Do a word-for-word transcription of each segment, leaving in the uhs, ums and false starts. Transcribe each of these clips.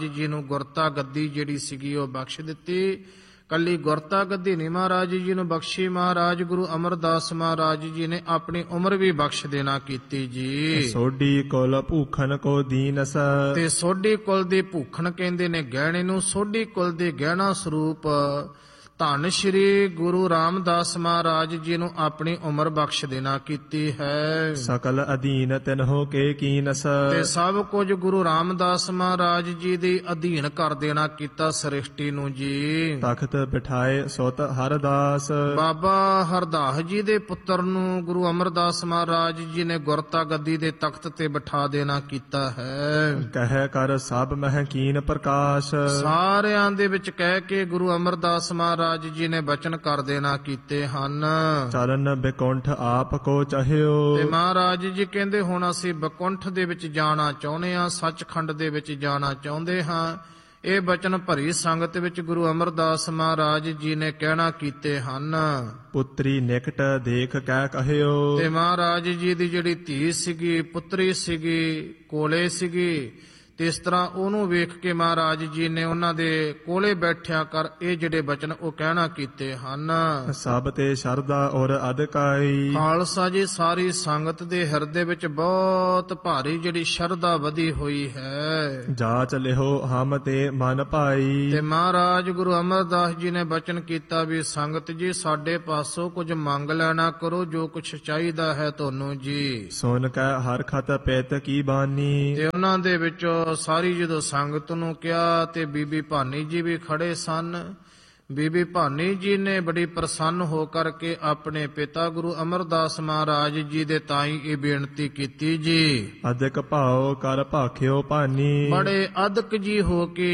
ਜੀ ਨੂੰ ਗੁਰਤਾ ਗੱਦੀ ਜਿਹੜੀ ਸੀਗੀ ਉਹ ਬਖਸ਼ ਦਿੱਤੀ। ਕੱਲੀ ਗੁਰਤਾ ਗੱਦੀ ਨਹੀਂ ਮਹਾਰਾਜ ਜੀ ਨੂੰ ਬਖਸ਼ੀ, ਮਹਾਰਾਜ ਗੁਰੂ ਅਮਰਦਾਸ ਮਹਾਰਾਜ ਜੀ ਨੇ ਆਪਣੀ ਉਮਰ ਵੀ ਬਖਸ਼ ਦੇਣਾ ਕੀਤੀ ਜੀ। ਸੋਢੀ ਕੁਲ ਭੂਖਨ ਕੋ ਦੀਨਸ, ਤੇ ਸੋਢੀ ਕੁਲ ਦੇ ਭੂਖਣ ਕਹਿੰਦੇ ਨੇ ਗਹਿਣੇ ਨੂੰ। ਸੋਢੀ ਕੁਲ ਦੇ ਗਹਿਣਾ ਸਰੂਪ ਧੰਨ ਸ਼੍ਰੀ ਗੁਰੂ ਰਾਮਦਾਸ ਮਹਾਰਾਜ ਜੀ ਨੂੰ ਆਪਣੀ ਉਮਰ ਬਖਸ਼ ਦੇਣਾ ਕੀਤੀ ਹੈ। ਸਕਲ ਅਧੀਨ ਤਿਨਹੁ ਕੇ ਕੀਨਸ, ਤੇ ਸਭ ਕੁਝ ਗੁਰੂ ਰਾਮਦਾਸ ਮਹਾਰਾਜ ਜੀ ਦੇ ਅਧੀਨ ਕਰ ਦੇਣਾ ਕੀਤਾ ਸ੍ਰਿਸ਼ਟੀ ਨੂੰ ਜੀ। ਤਖਤ ਬਿਠਾਏ ਸੁਤ ਹਰਦਾਸ, ਬਾਬਾ ਹਰਦਾਸ ਜੀ ਦੇ ਪੁੱਤਰ ਨੂੰ ਗੁਰੂ ਅਮਰਦਾਸ ਮਹਾਰਾਜ ਜੀ ਨੇ ਗੁਰਤਾ ਗੱਦੀ ਦੇ ਤਖਤ ਤੇ ਬਿਠਾ ਦੇਣਾ ਕੀਤਾ ਹੈ। ਕਹਿ ਕਰ ਸਭ ਮਹਿ ਕੀਨ ਪ੍ਰਕਾਸ਼, ਸਾਰਿਆਂ ਦੇ ਵਿੱਚ ਕਹਿ ਕੇ ਗੁਰੂ ਅਮਰਦਾਸ ਮਹਾਰਾਜ ਜੀ ਨੇ ਬਚਨ ਕਰ ਦੇਣਾ ਕੀਤੇ ਹਨ। ਚਰਨ ਬਿਕੁੰਠ ਆਪ ਕੋ ਚਾਹਿਓ, ਤੇ ਮਹਾਰਾਜ ਜੀ ਕਹਿੰਦੇ ਹੁਣ ਅਸੀਂ ਬਕੁੰਠ ਦੇ ਵਿੱਚ ਜਾਣਾ ਚਾਹੁੰਦੇ ਹਾਂ, ਸੱਚਖੰਡ ਦੇ ਵਿੱਚ ਜਾਣਾ ਚਾਹੁੰਦੇ ਹਾਂ। ਇਹ ਬਚਨ ਭਰੀ ਸੰਗਤ ਵਿੱਚ ਗੁਰੂ ਅਮਰਦਾਸ ਮਹਾਰਾਜ ਜੀ ਨੇ ਕਹਿਣਾ ਕੀਤੇ ਹਨ। ਪੁੱਤਰੀ ਨਿਕਟ ਦੇਖ ਕਹਿ ਕਹਿਓ, ਤੇ ਮਹਾਰਾਜ ਜੀ ਦੀ ਜਿਹੜੀ ਧੀ ਸੀਗੀ, ਪੁੱਤਰੀ ਸੀਗੀ, ਕੋਲੇ ਸੀਗੀ, ਤੇ ਇਸ ਤਰ੍ਹਾਂ ਉਹਨੂੰ ਵੇਖ ਕੇ ਮਹਾਰਾਜ ਜੀ ਨੇ ਉਹਨਾਂ ਦੇ ਕੋਲੇ ਬੈਠਿਆ ਕਰ ਇਹ ਜਿਹੜੇ ਬਚਨ ਉਹ ਕਹਿਣਾ ਕੀਤੇ ਹਨ। ਸਭ ਤੇ ਸ਼ਰਧਾ ਔਰ ਅਧਿਕਾਈ, ਖਾਲਸਾ ਜੀ ਸਾਰੀ ਸੰਗਤ ਦੇ ਹਿਰਦੇ ਵਿੱਚ ਬਹੁਤ ਭਾਰੀ ਜਿਹੜੀ ਸ਼ਰਧਾ ਵਧੀ ਹੋਈ ਹੈ। ਜਾਚ ਲਿਹੋ ਹਮ ਤੇ ਮਨ ਭਾਈ, ਤੇ ਮਹਾਰਾਜ ਗੁਰੂ ਅਮਰਦਾਸ ਜੀ ਨੇ ਬਚਨ ਕੀਤਾ ਵੀ ਸੰਗਤ ਜੀ ਸਾਡੇ ਪਾਸੋਂ ਕੁਝ ਮੰਗ ਲੈਣਾ ਕਰੋ, ਜੋ ਕੁਝ ਚਾਹੀਦਾ ਹੈ ਤੁਹਾਨੂੰ ਜੀ। ਸੁਨ ਕੈ ਹਰ ਖਤ ਪਿਤ ਕੀ ਬਾਨੀ, ਤੇ ਉਹਨਾਂ ਦੇ ਵਿੱਚੋਂ ਸਾਰੀ ਜਦੋਂ ਸੰਗਤ ਨੂੰ ਕਿਹਾ ਤੇ ਬੀਬੀ ਭਾਨੀ ਜੀ ਵੀ ਖੜੇ ਸਨ। ਬੀਬੀ ਭਾਨੀ ਜੀ ਨੇ ਬੜੀ ਪ੍ਰਸੰਨ ਹੋ ਕਰਕੇ ਆਪਣੇ ਪਿਤਾ ਗੁਰੂ ਅਮਰਦਾਸ ਮਹਾਰਾਜ ਜੀ ਦੇ ਤਾਈਂ ਇਹ ਬੇਨਤੀ ਕੀਤੀ ਜੀ। ਅਧਿਕ ਭਾਉ ਕਰ ਭਾਖਿਓ ਭਾਨੀ, ਬੜੇ ਅਦਕ ਜੀ ਹੋ ਕੇ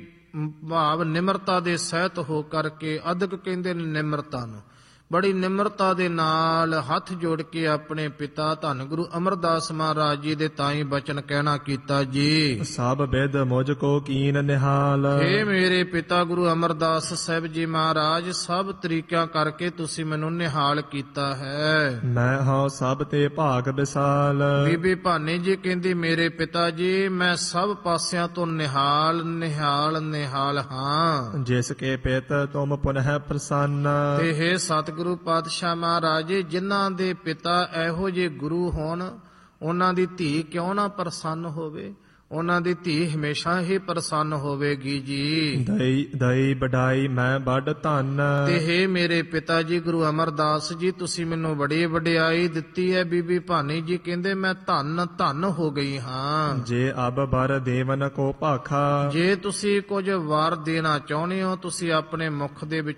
ਭਾਵ ਨਿਮਰਤਾ ਦੇ ਸਹਿਤ ਹੋ ਕਰਕੇ, ਅਦਕ ਕਹਿੰਦੇ ਨੇ ਨਿਮਰਤਾ ਨੂੰ, ਬੜੀ ਨਿਮਰਤਾ ਦੇ ਨਾਲ ਹੱਥ ਜੋੜ ਕੇ ਆਪਣੇ ਪਿਤਾ ਧੰਨ ਗੁਰੂ ਅਮਰਦਾਸ ਮਹਾਰਾਜ ਜੀ ਦੇ ਤਾਈਂ ਬਚਨ ਕਹਿਣਾ ਕੀਤਾ ਜੀ। ਸਭ ਬਿਦ ਮੁਝ ਕੋ ਕੀਨ ਨਿਹਾਲ, ਹੇ ਮੇਰੇ ਪਿਤਾ ਗੁਰੂ ਅਮਰਦਾਸ ਸਾਹਿਬ ਜੀ ਮਹਾਰਾਜ, ਸਭ ਤਰੀਕਿਆਂ ਕਰਕੇ ਤੁਸੀਂ ਮੈਨੂੰ ਨਿਹਾਲ ਕੀਤਾ ਹੈ। ਮੈਂ ਹਾਂ ਸਭ ਤੇ ਭਾਗ ਵਿਸਾਲ, ਬੀਬੀ ਭਾਨੀ ਜੀ ਕਹਿੰਦੀ ਮੇਰੇ ਪਿਤਾ ਜੀ ਮੈਂ ਸਭ ਪਾਸਿਆਂ ਤੋਂ ਨਿਹਾਲ ਨਿਹਾਲ ਨਿਹਾਲ ਹਾਂ। ਜਿਸ ਕੇ ਪਿਤ ਤੁਮ ਪੁਨਹ ਪ੍ਰਸੰਨ, ਤੇ ਹੇ ਸਤਿ ਗੁਰੂ ਪਾਤਸ਼ਾਹ ਮਹਾਰਾਜ ਜੀ, ਜਿਨ੍ਹਾਂ ਦੇ ਪਿਤਾ ਇਹੋ ਜਿਹੇ ਗੁਰੂ ਹੋਣ ਉਹਨਾਂ ਦੀ ਧੀ ਕਿਉਂ ਨਾ ਪ੍ਰਸੰਨ ਹੋਵੇ, ਉਹਨਾਂ ਦੀ ਧੀ ਹਮੇਸ਼ਾ ਹੀ ਪ੍ਰਸੰਨ ਹੋਵੇਗੀ ਜੀ। ਦਈ ਦਈ ਵਡਾਈ ਮੈਂ ਵੱਡ ਧੰਨ, ਤੇ ਹੇ ਮੇਰੇ ਪਿਤਾ ਜੀ ਗੁਰੂ ਅਮਰਦਾਸ ਜੀ ਤੁਸੀਂ ਮੈਨੂੰ ਬੜੀ ਵਡਿਆਈ ਦਿੱਤੀ ਹੈ। ਬੀਬੀ ਭਾਨੀ ਜੀ ਕਹਿੰਦੇ ਮੈਂ ਧੰਨ ਧੰਨ ਹੋ ਗਈ ਹਾਂ। ਜੇ ਅਬ ਬਰ ਦੇਵਨ ਕੋ ਭਾਖਾ, ਜੇ ਤੁਸੀਂ ਕੁਝ ਵਰ ਦੇਣਾ ਚਾਹੁੰਦੇ ਹੋ ਤੁਸੀਂ ਆਪਣੇ ਮੁਖ ਦੇ ਵਿੱਚ